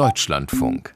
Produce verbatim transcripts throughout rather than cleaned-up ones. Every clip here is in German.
Deutschlandfunk.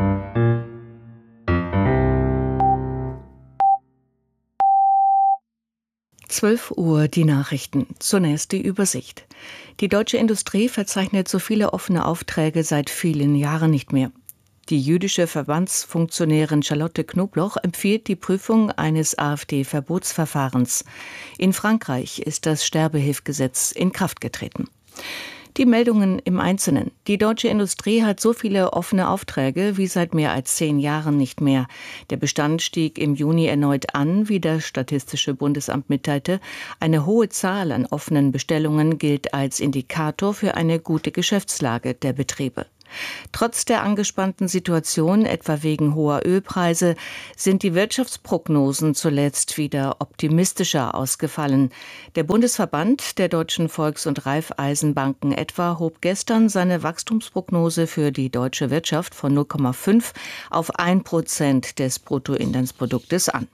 zwölf Uhr die Nachrichten. Zunächst die Übersicht. Die deutsche Industrie verzeichnet so viele offene Aufträge seit vielen Jahren nicht mehr. Die jüdische Verbandsfunktionärin Charlotte Knobloch empfiehlt die Prüfung eines AfD-Verbotsverfahrens. In Frankreich ist das Sterbehilfgesetz in Kraft getreten. Die Meldungen im Einzelnen. Die deutsche Industrie hat so viele offene Aufträge wie seit mehr als zehn Jahren nicht mehr. Der Bestand stieg im Juni erneut an, wie das Statistische Bundesamt mitteilte. Eine hohe Zahl an offenen Bestellungen gilt als Indikator für eine gute Geschäftslage der Betriebe. Trotz der angespannten Situation, etwa wegen hoher Ölpreise, sind die Wirtschaftsprognosen zuletzt wieder optimistischer ausgefallen. Der Bundesverband der deutschen Volks- und Raiffeisenbanken etwa hob gestern seine Wachstumsprognose für die deutsche Wirtschaft von null Komma fünf auf ein Prozent des Bruttoinlandsproduktes an.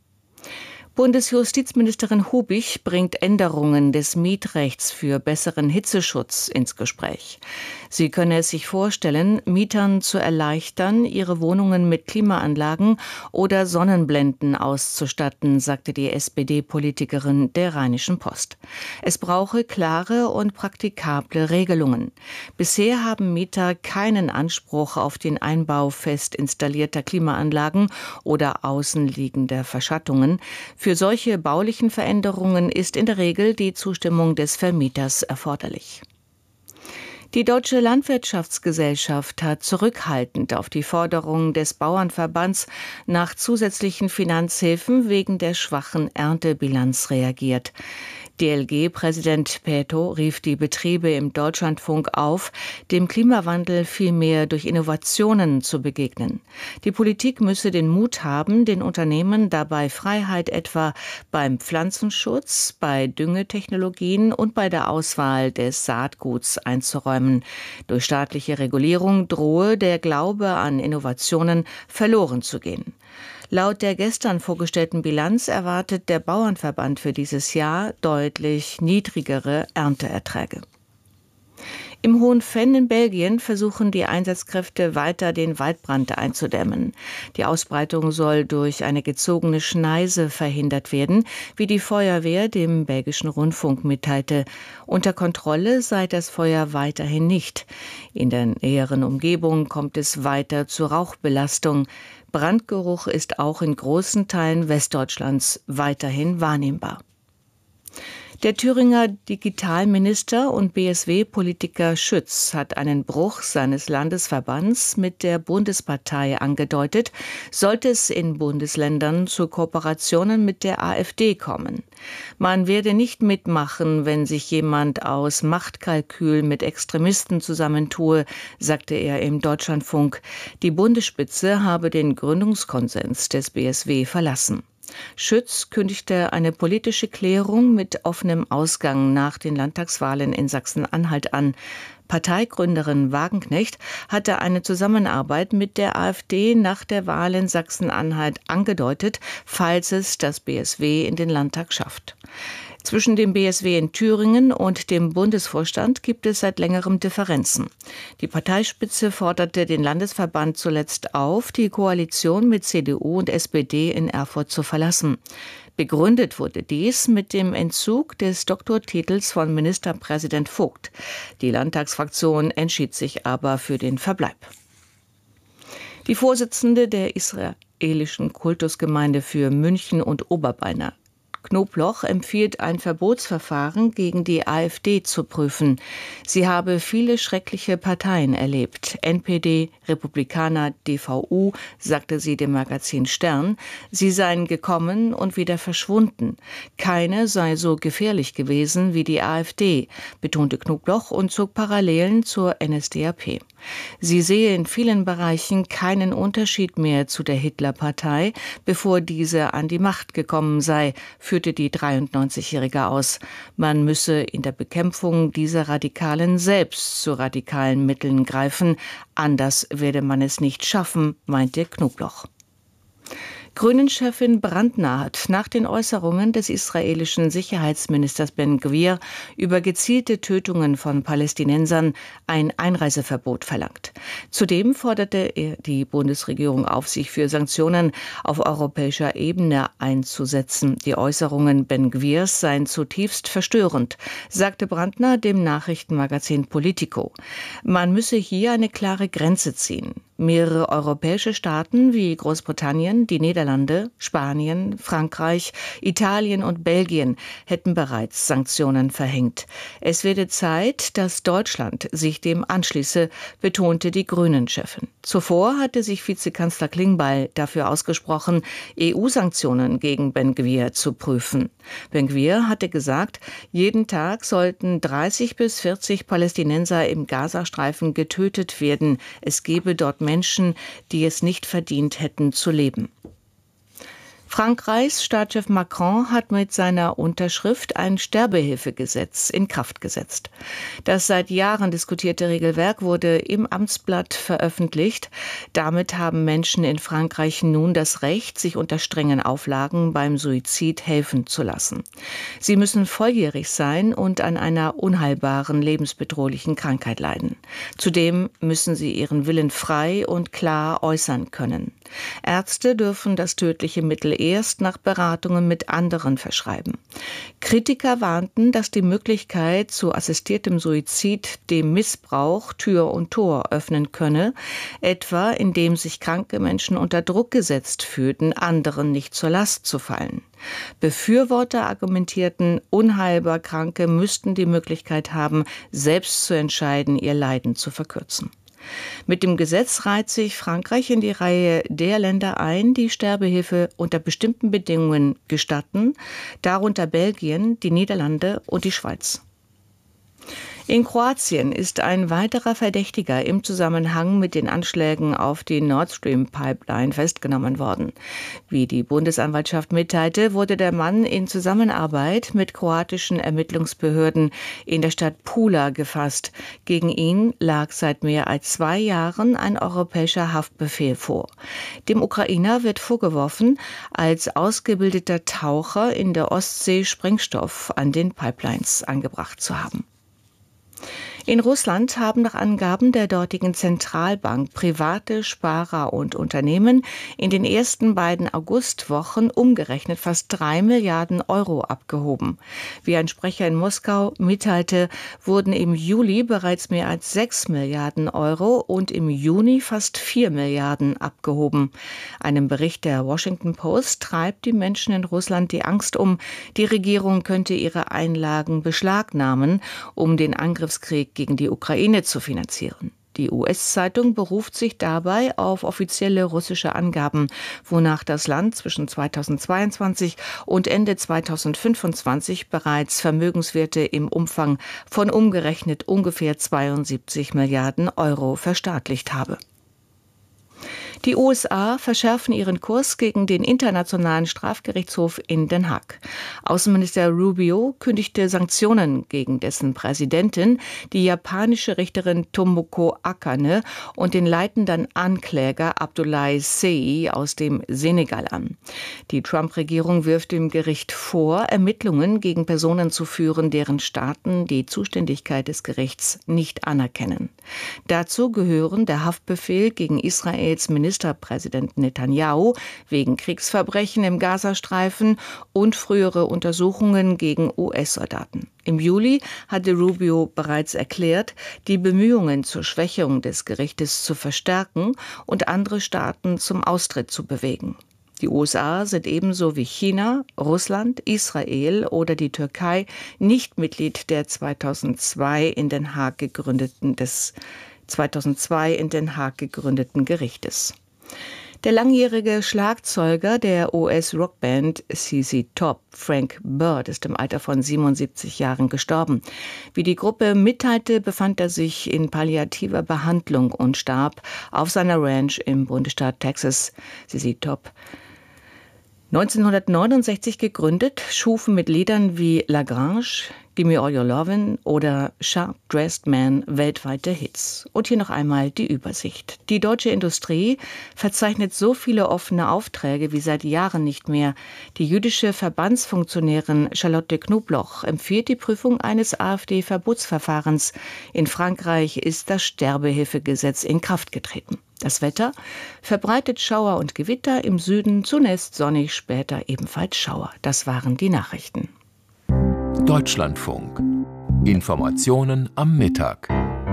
Bundesjustizministerin Hubich bringt Änderungen des Mietrechts für besseren Hitzeschutz ins Gespräch. Sie könne es sich vorstellen, Mietern zu erleichtern, ihre Wohnungen mit Klimaanlagen oder Sonnenblenden auszustatten, sagte die S P D-Politikerin der Rheinischen Post. Es brauche klare und praktikable Regelungen. Bisher haben Mieter keinen Anspruch auf den Einbau fest installierter Klimaanlagen oder außenliegender Verschattungen. Für solche baulichen Veränderungen ist in der Regel die Zustimmung des Vermieters erforderlich. Die Deutsche Landwirtschaftsgesellschaft hat zurückhaltend auf die Forderung des Bauernverbands nach zusätzlichen Finanzhilfen wegen der schwachen Erntebilanz reagiert. D L G-Präsident Peto rief die Betriebe im Deutschlandfunk auf, dem Klimawandel vielmehr durch Innovationen zu begegnen. Die Politik müsse den Mut haben, den Unternehmen dabei Freiheit etwa beim Pflanzenschutz, bei Düngetechnologien und bei der Auswahl des Saatguts einzuräumen. Durch staatliche Regulierung drohe der Glaube an Innovationen verloren zu gehen. Laut der gestern vorgestellten Bilanz erwartet der Bauernverband für dieses Jahr deutlich niedrigere Ernteerträge. Im Hohen Venn in Belgien versuchen die Einsatzkräfte weiter, den Waldbrand einzudämmen. Die Ausbreitung soll durch eine gezogene Schneise verhindert werden, wie die Feuerwehr dem belgischen Rundfunk mitteilte. Unter Kontrolle sei das Feuer weiterhin nicht. In der näheren Umgebung kommt es weiter zu Rauchbelastung. Brandgeruch ist auch in großen Teilen Westdeutschlands weiterhin wahrnehmbar. Der Thüringer Digitalminister und B S W-Politiker Schütz hat einen Bruch seines Landesverbands mit der Bundespartei angedeutet, sollte es in Bundesländern zu Kooperationen mit der AfD kommen. Man werde nicht mitmachen, wenn sich jemand aus Machtkalkül mit Extremisten zusammentue, sagte er im Deutschlandfunk. Die Bundesspitze habe den Gründungskonsens des B S W verlassen. Schütz kündigte eine politische Klärung mit offenem Ausgang nach den Landtagswahlen in Sachsen-Anhalt an. Parteigründerin Wagenknecht hatte eine Zusammenarbeit mit der AfD nach der Wahl in Sachsen-Anhalt angedeutet, falls es das B S W in den Landtag schafft. Zwischen dem B S W in Thüringen und dem Bundesvorstand gibt es seit längerem Differenzen. Die Parteispitze forderte den Landesverband zuletzt auf, die Koalition mit C D U und S P D in Erfurt zu verlassen. Begründet wurde dies mit dem Entzug des Doktortitels von Ministerpräsident Vogt. Die Landtagsfraktion entschied sich aber für den Verbleib. Die Vorsitzende der israelischen Kultusgemeinde für München und Oberbayern, Knobloch, empfiehlt, ein Verbotsverfahren gegen die AfD zu prüfen. Sie habe viele schreckliche Parteien erlebt. N P D, Republikaner, D V U, sagte sie dem Magazin Stern. Sie seien gekommen und wieder verschwunden. Keine sei so gefährlich gewesen wie die AfD, betonte Knobloch und zog Parallelen zur N S D A P. Sie sehe in vielen Bereichen keinen Unterschied mehr zu der Hitlerpartei, bevor diese an die Macht gekommen sei, führte die dreiundneunzigjährige aus. Man müsse in der Bekämpfung dieser Radikalen selbst zu radikalen Mitteln greifen. Anders werde man es nicht schaffen, meinte Knobloch. Grünen-Chefin Brandner hat nach den Äußerungen des israelischen Sicherheitsministers Ben-Gvir über gezielte Tötungen von Palästinensern ein Einreiseverbot verlangt. Zudem forderte er die Bundesregierung auf, sich für Sanktionen auf europäischer Ebene einzusetzen. Die Äußerungen Ben-Gvirs seien zutiefst verstörend, sagte Brandner dem Nachrichtenmagazin Politico. Man müsse hier eine klare Grenze ziehen. Mehrere europäische Staaten wie Großbritannien, die Niederlande, Spanien, Frankreich, Italien und Belgien hätten bereits Sanktionen verhängt. Es werde Zeit, dass Deutschland sich dem anschließe, betonte die Grünen-Chefin. Zuvor hatte sich Vizekanzler Klingbeil dafür ausgesprochen, E U-Sanktionen gegen Ben-Gvir zu prüfen. Ben-Gvir hatte gesagt, jeden Tag sollten dreißig bis vierzig Palästinenser im Gazastreifen getötet werden. Es gebe dort Menschen, die es nicht verdient hätten zu leben. Frankreichs Staatschef Macron hat mit seiner Unterschrift ein Sterbehilfegesetz in Kraft gesetzt. Das seit Jahren diskutierte Regelwerk wurde im Amtsblatt veröffentlicht. Damit haben Menschen in Frankreich nun das Recht, sich unter strengen Auflagen beim Suizid helfen zu lassen. Sie müssen volljährig sein und an einer unheilbaren, lebensbedrohlichen Krankheit leiden. Zudem müssen sie ihren Willen frei und klar äußern können. Ärzte dürfen das tödliche Mittel erst nach Beratungen mit anderen verschreiben. Kritiker warnten, dass die Möglichkeit zu assistiertem Suizid dem Missbrauch Tür und Tor öffnen könne, etwa indem sich kranke Menschen unter Druck gesetzt fühlten, anderen nicht zur Last zu fallen. Befürworter argumentierten, unheilbar Kranke müssten die Möglichkeit haben, selbst zu entscheiden, ihr Leiden zu verkürzen. Mit dem Gesetz reiht sich Frankreich in die Reihe der Länder ein, die Sterbehilfe unter bestimmten Bedingungen gestatten, darunter Belgien, die Niederlande und die Schweiz. In Kroatien ist ein weiterer Verdächtiger im Zusammenhang mit den Anschlägen auf die Nord Stream Pipeline festgenommen worden. Wie die Bundesanwaltschaft mitteilte, wurde der Mann in Zusammenarbeit mit kroatischen Ermittlungsbehörden in der Stadt Pula gefasst. Gegen ihn lag seit mehr als zwei Jahren ein europäischer Haftbefehl vor. Dem Ukrainer wird vorgeworfen, als ausgebildeter Taucher in der Ostsee Sprengstoff an den Pipelines angebracht zu haben. In Russland haben nach Angaben der dortigen Zentralbank private Sparer und Unternehmen in den ersten beiden Augustwochen umgerechnet fast drei Milliarden Euro abgehoben. Wie ein Sprecher in Moskau mitteilte, wurden im Juli bereits mehr als sechs Milliarden Euro und im Juni fast vier Milliarden abgehoben. Einem Bericht der Washington Post treibt die Menschen in Russland die Angst um, die Regierung könnte ihre Einlagen beschlagnahmen, um den Angriffskrieg gegen die Ukraine zu finanzieren. Die U S-Zeitung beruft sich dabei auf offizielle russische Angaben, wonach das Land zwischen zweitausendzweiundzwanzig und Ende zweitausendfünfundzwanzig bereits Vermögenswerte im Umfang von umgerechnet ungefähr zweiundsiebzig Milliarden Euro verstaatlicht habe. Die U S A verschärfen ihren Kurs gegen den Internationalen Strafgerichtshof in Den Haag. Außenminister Rubio kündigte Sanktionen gegen dessen Präsidentin, die japanische Richterin Tomoko Akane, und den leitenden Ankläger Abdoulaye Seye aus dem Senegal an. Die Trump-Regierung wirft dem Gericht vor, Ermittlungen gegen Personen zu führen, deren Staaten die Zuständigkeit des Gerichts nicht anerkennen. Dazu gehören der Haftbefehl gegen Israels Minister Ministerpräsident Netanyahu wegen Kriegsverbrechen im Gazastreifen und frühere Untersuchungen gegen U S-Soldaten. Im Juli hatte Rubio bereits erklärt, die Bemühungen zur Schwächung des Gerichtes zu verstärken und andere Staaten zum Austritt zu bewegen. Die U S A sind ebenso wie China, Russland, Israel oder die Türkei nicht Mitglied der zweitausendzwei in Den Haag gegründeten des zweitausendzwei in Den Haag gegründeten Gerichtes. Der langjährige Schlagzeuger der U S-Rockband Z Z Top, Frank Bird, ist im Alter von siebenundsiebzig Jahren gestorben. Wie die Gruppe mitteilte, befand er sich in palliativer Behandlung und starb auf seiner Ranch im Bundesstaat Texas. Z Z Top, neunzehnhundertneunundsechzig gegründet, schufen mit Liedern wie La Grange, Give Me All Your Lovin' oder Sharp Dressed Man weltweite Hits. Und hier noch einmal die Übersicht. Die deutsche Industrie verzeichnet so viele offene Aufträge wie seit Jahren nicht mehr. Die jüdische Verbandsfunktionärin Charlotte Knobloch empfiehlt die Prüfung eines AfD-Verbotsverfahrens. In Frankreich ist das Sterbehilfegesetz in Kraft getreten. Das Wetter verbreitet Schauer und Gewitter, im Süden zunächst sonnig, später ebenfalls Schauer. Das waren die Nachrichten. Deutschlandfunk. Informationen am Mittag.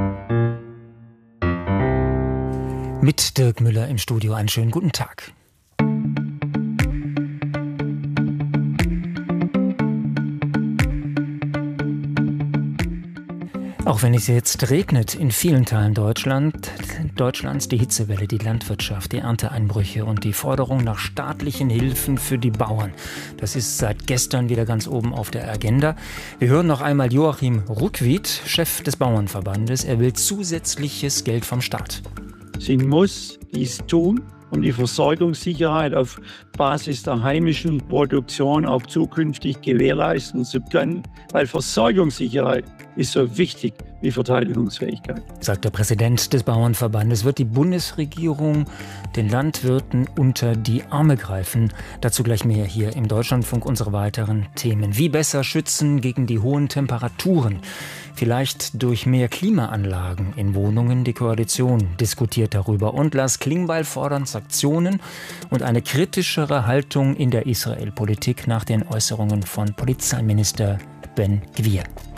Mit Dirk Müller im Studio einen schönen guten Tag. Auch wenn es jetzt regnet in vielen Teilen Deutschland, Deutschlands, die Hitzewelle, die Landwirtschaft, die Ernteeinbrüche und die Forderung nach staatlichen Hilfen für die Bauern. Das ist seit gestern wieder ganz oben auf der Agenda. Wir hören noch einmal Joachim Ruckwied, Chef des Bauernverbandes. Er will zusätzliches Geld vom Staat. Sie muss dies tun, um die Versorgungssicherheit auf Basis der heimischen Produktion auch zukünftig gewährleisten zu können, weil Versorgungssicherheit ist so wichtig wie Verteidigungsfähigkeit. Sagt der Präsident des Bauernverbandes, wird die Bundesregierung den Landwirten unter die Arme greifen. Dazu gleich mehr hier im Deutschlandfunk, unsere weiteren Themen. Wie besser schützen gegen die hohen Temperaturen? Vielleicht durch mehr Klimaanlagen in Wohnungen. Die Koalition diskutiert darüber. Und Lars Klingbeil fordern Sanktionen und eine kritischere Haltung in der Israel-Politik nach den Äußerungen von Polizeiminister Ben Gvir.